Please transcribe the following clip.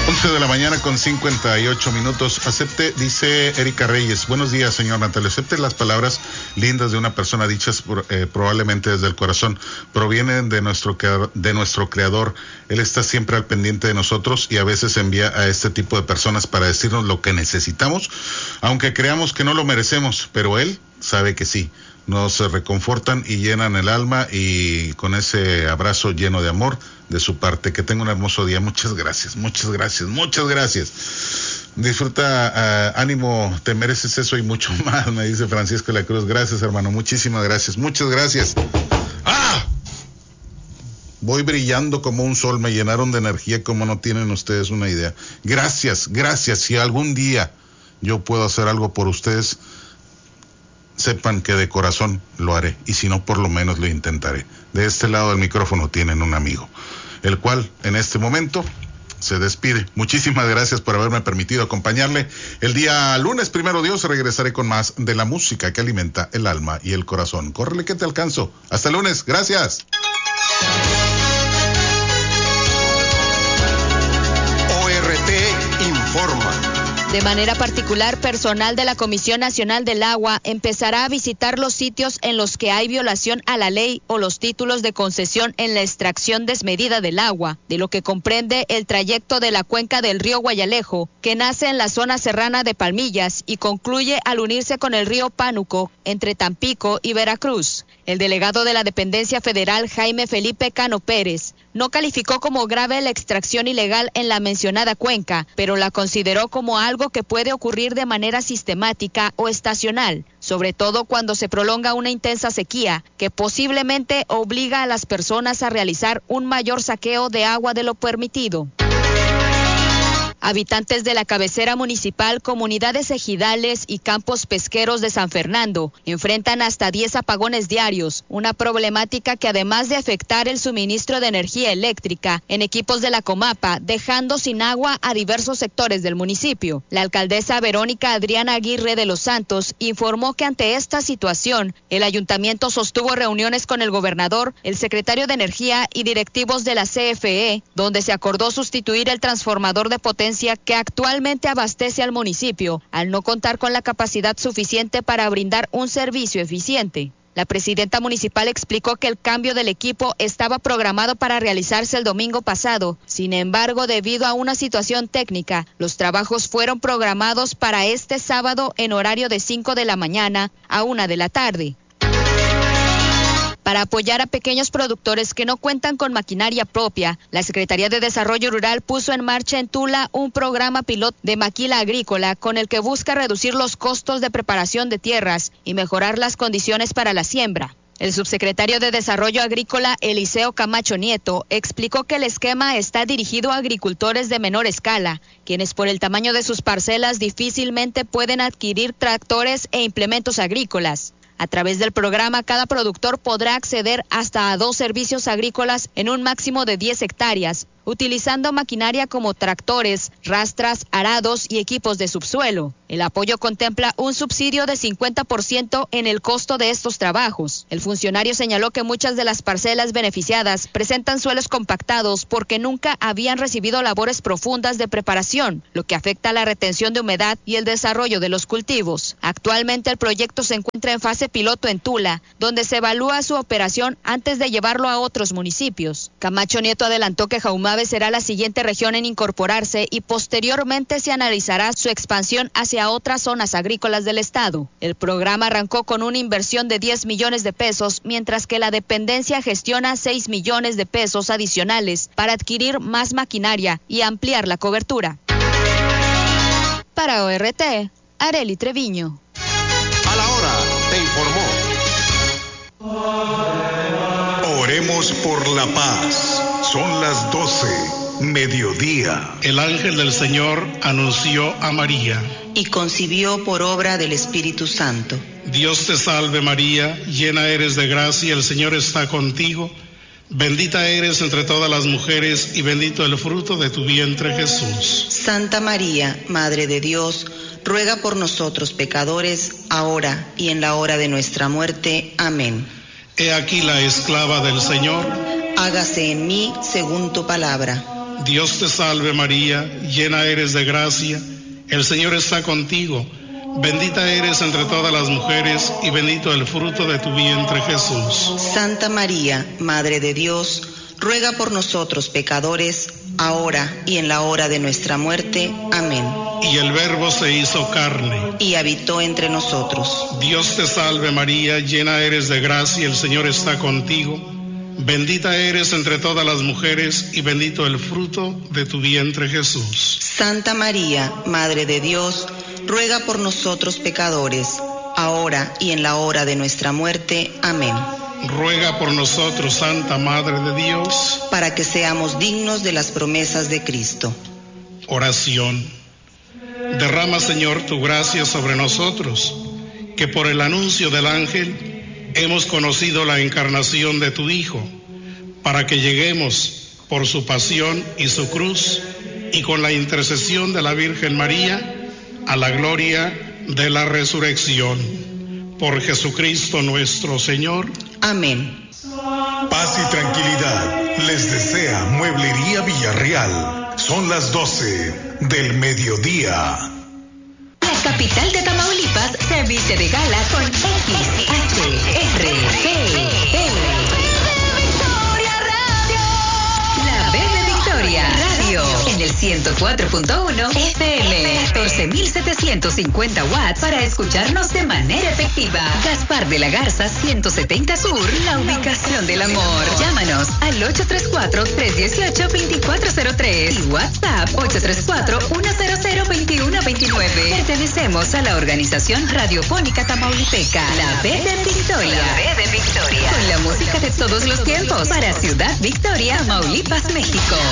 11 de la mañana con 58 minutos. Acepte, dice Erika Reyes. Buenos días, señor Natalio. Acepte las palabras lindas de una persona dichas probablemente desde el corazón. Provienen de nuestro Creador. Él está siempre al pendiente de nosotros y a veces envía a este tipo de personas para decirnos lo que necesitamos, aunque creamos que no lo merecemos, pero Él sabe que sí. Nos reconfortan y llenan el alma, y con ese abrazo lleno de amor de su parte. Que tenga un hermoso día. Muchas gracias, muchas gracias, muchas gracias. Disfruta, ánimo, te mereces eso y mucho más, me dice Francisco de la Cruz. Gracias, hermano, muchísimas gracias, muchas gracias. ¡Ah! Voy brillando como un sol, me llenaron de energía como no tienen ustedes una idea. Gracias, gracias. Si algún día yo puedo hacer algo por ustedes, sepan que de corazón lo haré, y si no, por lo menos lo intentaré. De este lado del micrófono tienen un amigo, el cual en este momento se despide. Muchísimas gracias por haberme permitido acompañarle. El día lunes, primero Dios, regresaré con más de la música que alimenta el alma y el corazón. Córrele que te alcanzo. Hasta el lunes. Gracias. ORT informa. De manera particular, personal de la Comisión Nacional del Agua empezará a visitar los sitios en los que hay violación a la ley o los títulos de concesión en la extracción desmedida del agua, de lo que comprende el trayecto de la cuenca del río Guayalejo, que nace en la zona serrana de Palmillas y concluye al unirse con el río Pánuco entre Tampico y Veracruz. El delegado de la dependencia federal, Jaime Felipe Cano Pérez, no calificó como grave la extracción ilegal en la mencionada cuenca, pero la consideró como algo que puede ocurrir de manera sistemática o estacional, sobre todo cuando se prolonga una intensa sequía, que posiblemente obliga a las personas a realizar un mayor saqueo de agua de lo permitido. Habitantes de la cabecera municipal, comunidades ejidales y campos pesqueros de San Fernando enfrentan hasta 10 apagones diarios, una problemática que además de afectar el suministro de energía eléctrica en equipos de la Comapa, dejando sin agua a diversos sectores del municipio. La alcaldesa Verónica Adriana Aguirre de los Santos informó que ante esta situación, el ayuntamiento sostuvo reuniones con el gobernador, el secretario de Energía y directivos de la CFE, donde se acordó sustituir el transformador de potencia que actualmente abastece al municipio, al no contar con la capacidad suficiente para brindar un servicio eficiente. La presidenta municipal explicó que el cambio del equipo estaba programado para realizarse el domingo pasado. Sin embargo, debido a una situación técnica, los trabajos fueron programados para este sábado en horario de 5 de la mañana a 1 de la tarde. Para apoyar a pequeños productores que no cuentan con maquinaria propia, la Secretaría de Desarrollo Rural puso en marcha en Tula un programa piloto de maquila agrícola con el que busca reducir los costos de preparación de tierras y mejorar las condiciones para la siembra. El subsecretario de Desarrollo Agrícola, Eliseo Camacho Nieto, explicó que el esquema está dirigido a agricultores de menor escala, quienes por el tamaño de sus parcelas difícilmente pueden adquirir tractores e implementos agrícolas. A través del programa, cada productor podrá acceder hasta a 2 servicios agrícolas en un máximo de 10 hectáreas, utilizando maquinaria como tractores, rastras, arados y equipos de subsuelo. El apoyo contempla un subsidio de 50% en el costo de estos trabajos. El funcionario señaló que muchas de las parcelas beneficiadas presentan suelos compactados porque nunca habían recibido labores profundas de preparación, lo que afecta a la retención de humedad y el desarrollo de los cultivos. Actualmente el proyecto se encuentra en fase piloto en Tula, donde se evalúa su operación antes de llevarlo a otros municipios. Camacho Nieto adelantó que Jaumave será la siguiente región en incorporarse y posteriormente se analizará su expansión hacia otras zonas agrícolas del estado. El programa arrancó con una inversión de 10 millones de pesos, mientras que la dependencia gestiona 6 millones de pesos adicionales para adquirir más maquinaria y ampliar la cobertura. Para ORT, Arely Treviño. A la hora, te informó. Oremos por la paz. Son las 12, mediodía. El ángel del Señor anunció a María. Y concibió por obra del Espíritu Santo. Dios te salve María, llena eres de gracia, el Señor está contigo. Bendita eres entre todas las mujeres y bendito el fruto de tu vientre Jesús. Santa María, Madre de Dios, ruega por nosotros pecadores, ahora y en la hora de nuestra muerte. Amén. He aquí la esclava del Señor. Hágase en mí según tu palabra. Dios te salve María, llena eres de gracia, el Señor está contigo. Bendita eres entre todas las mujeres y bendito el fruto de tu vientre Jesús. Santa María, Madre de Dios, ruega por nosotros pecadores, ahora y en la hora de nuestra muerte. Amén. Y el Verbo se hizo carne y habitó entre nosotros. Dios te salve María, llena eres de gracia, el Señor está contigo. Bendita eres entre todas las mujeres y bendito el fruto de tu vientre Jesús. Santa María, Madre de Dios, ruega por nosotros pecadores, ahora y en la hora de nuestra muerte. Amén. Ruega por nosotros, Santa Madre de Dios, para que seamos dignos de las promesas de Cristo. Oración. Derrama, Señor, tu gracia sobre nosotros, que por el anuncio del ángel hemos conocido la encarnación de tu Hijo, para que lleguemos por su pasión y su cruz, y con la intercesión de la Virgen María, a la gloria de la resurrección. Por Jesucristo nuestro Señor. Amén. Paz y tranquilidad les desea Mueblería Villarreal. Son las 12 del mediodía. La capital de Tamaulipas se viste de gala con XHRPL. La B de Victoria Radio en el 104.1 FM, 14.750 watts para escucharnos de manera efectiva. Gaspar de la Garza 170 Sur, la ubicación del amor. Llámanos al 834-318-2403 y WhatsApp 834-100-2129. Pertenecemos a la organización radiofónica tamaulipeca, La B de Victoria. La B de Victoria. Con la música de todos los tiempos para Ciudad Victoria, Tamaulipas, México.